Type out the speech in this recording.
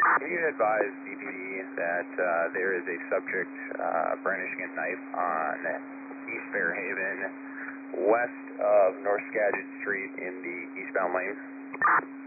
Can you advise DPD that there is a subject brandishing a knife on East Fairhaven, west of North Skagit Street in the eastbound lane?